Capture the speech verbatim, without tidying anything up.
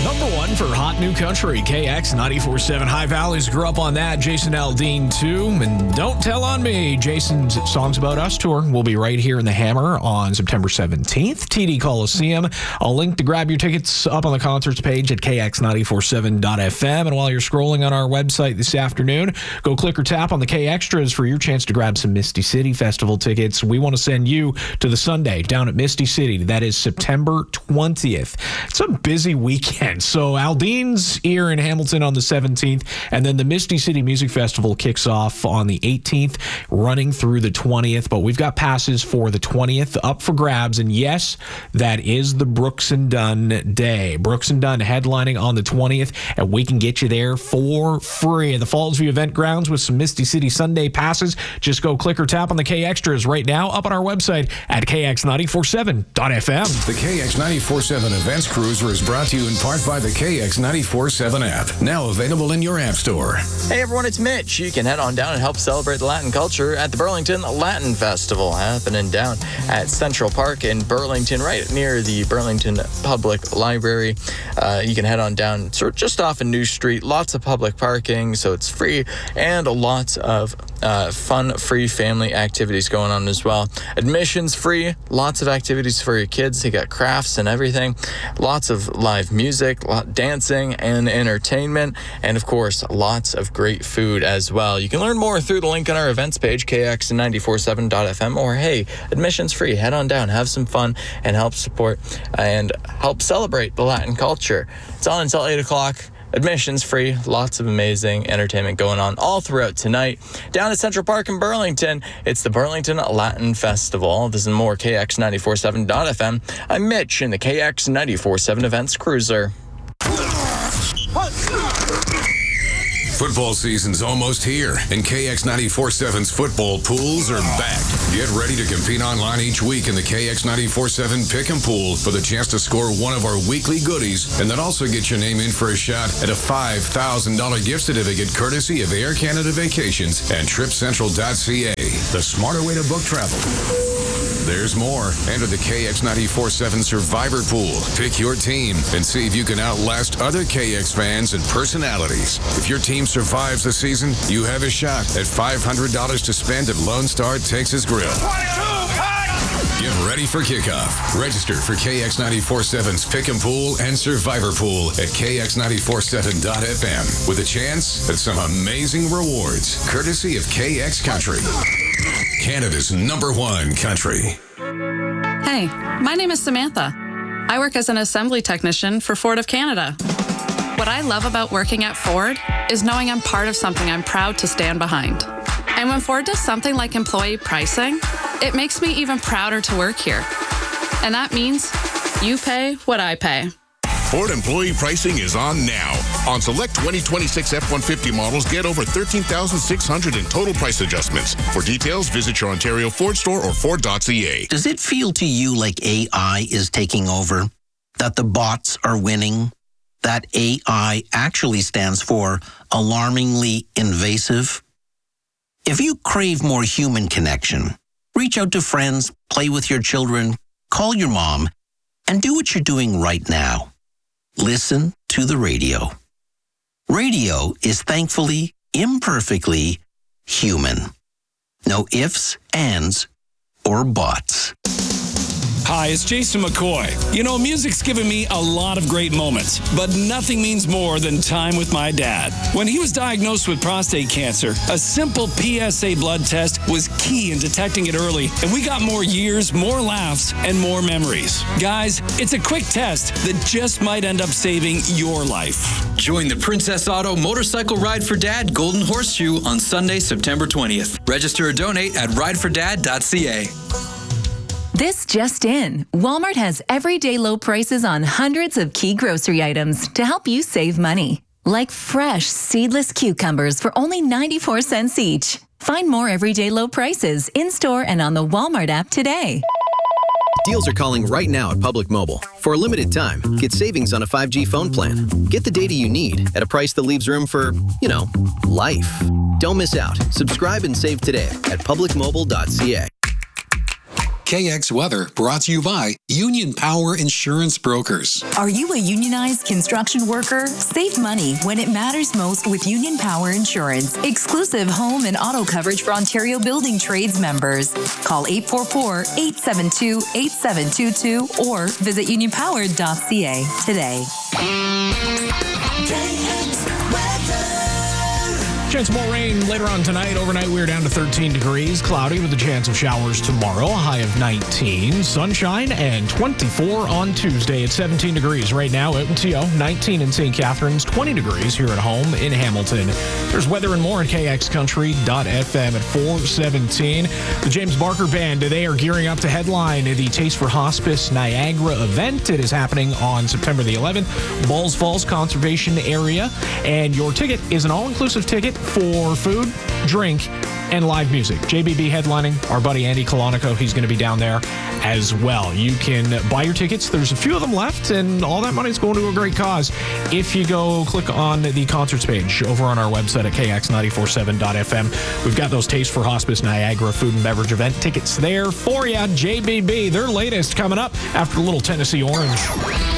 Number one for Hot New Country, K X ninety-four point seven. High Valleys grew up on that. Jason Aldean, too. And Don't Tell on Me, Jason's Songs About Us tour will be right here in the Hammer on September seventeenth, T D Coliseum. I'll link to grab your tickets up on the concerts page at K X ninety-four point seven dot F M. And while you're scrolling on our website this afternoon, go click or tap on the K Extras for your chance to grab some Misty City Festival tickets. We want to send you to the Sunday down at Misty City. That is September twentieth. It's a busy weekend. So Aldean's here in Hamilton on the seventeenth, and then the Misty City Music Festival kicks off on the eighteenth, running through the twentieth. But we've got passes for the twentieth up for grabs, and yes, that is the Brooks and Dunn day. Brooks and Dunn headlining on the twentieth, and we can get you there for free at the Fallsview Event Grounds with some Misty City Sunday passes. Just go click or tap on the K Extras right now up on our website at K X ninety-four point seven dot F M. The K X ninety-four point seven Events Cruiser is brought to you in part by the K X ninety-four point seven app, now available in your app store. Hey everyone, it's Mitch. You can head on down and help celebrate the Latin culture at the Burlington Latin Festival, happening down at Central Park in Burlington, right near the Burlington Public Library. Uh, you can head on down sort of just off of New Street. Lots of public parking, so it's free, and lots of uh, fun, free family activities going on as well. Admissions free, lots of activities for your kids. They got crafts and everything. Lots of live music, lot dancing and entertainment, and of course, lots of great food as well. You can learn more through the link on our events page, K X ninety-four point seven dot F M, or hey, admissions free. Head on down, have some fun, and help support and help celebrate the Latin culture. It's on until eight o'clock. Admissions free, lots of amazing entertainment going on all throughout tonight. Down at Central Park in Burlington, it's the Burlington Latin Festival. This is more K X ninety-four point seven dot F M. I'm Mitch in the K X ninety-four point seven Events Cruiser. Football season's almost here, and K X ninety-four point seven's football pools are back. Get ready to compete online each week in the K X ninety-four point seven Pick 'em Pool for the chance to score one of our weekly goodies, and then also get your name in for a shot at a five thousand dollars gift certificate courtesy of Air Canada Vacations and trip central dot C A, the smarter way to book travel. There's more. Enter the K X ninety-four point seven Survivor Pool. Pick your team and see if you can outlast other K X fans and personalities. If your team survives the season, you have a shot at five hundred dollars to spend at Lone Star Texas Grill. Get ready for kickoff. Register for K X ninety-four point seven's Pick 'em Pool and Survivor Pool at K X ninety-four point seven dot F M with a chance at some amazing rewards, courtesy of K X Country, Canada's number one country. Hey, my name is Samantha. I work as an assembly technician for Ford of Canada. What I love about working at Ford is knowing I'm part of something I'm proud to stand behind. And when Ford does something like employee pricing, it makes me even prouder to work here. And that means you pay what I pay. Ford employee pricing is on now. On select twenty twenty-six F one fifty models, get over thirteen thousand six hundred dollars in total price adjustments. For details, visit your Ontario Ford store or Ford dot C A. Does it feel to you like A I is taking over? That the bots are winning? That A I actually stands for alarmingly invasive? If you crave more human connection, reach out to friends, play with your children, call your mom, and do what you're doing right now. Listen to the radio. Radio is thankfully, imperfectly human. No ifs, ands, or buts. Hi, it's Jason McCoy. You know, music's given me a lot of great moments, but nothing means more than time with my dad. When he was diagnosed with prostate cancer, a simple P S A blood test was key in detecting it early, and we got more years, more laughs, and more memories. Guys, it's a quick test that just might end up saving your life. Join the Princess Auto Motorcycle Ride for Dad Golden Horseshoe on Sunday, September twentieth. Register or donate at ride for dad dot C A. This just in. Walmart has everyday low prices on hundreds of key grocery items to help you save money. Like fresh, seedless cucumbers for only ninety-four cents each. Find more everyday low prices in-store and on the Walmart app today. Deals are calling right now at Public Mobile. For a limited time, get savings on a five G phone plan. Get the data you need at a price that leaves room for, you know, life. Don't miss out. Subscribe and save today at public mobile dot C A. K X Weather brought to you by Union Power Insurance Brokers. Are you a unionized construction worker? Save money when it matters most with Union Power Insurance. Exclusive home and auto coverage for Ontario Building Trades members. Call eight four four, eight seven two, eight seven two two or visit union power dot c a today. Chance of more rain later on tonight. Overnight, we're down to thirteen degrees. Cloudy with a chance of showers tomorrow. A high of nineteen. Sunshine and twenty-four on Tuesday at seventeen degrees right now out in T O. nineteen in Saint Catharines. twenty degrees here at home in Hamilton. There's weather and more at k x country dot f m at four seventeen. The James Barker Band, they are gearing up to headline the Taste for Hospice Niagara event. It is happening on September the eleventh. Balls Falls Conservation Area. And your ticket is an all-inclusive ticket for food, drink, and live music. J B B headlining. Our buddy Andy Colonico, he's going to be down there as well. You can buy your tickets. There's a few of them left, and all that money's going to a great cause. If you go click on the concerts page over on our website at k x nine four seven dot f m, we've got those Taste for Hospice Niagara food and beverage event tickets there for you. J B B, their latest coming up after a little Tennessee Orange.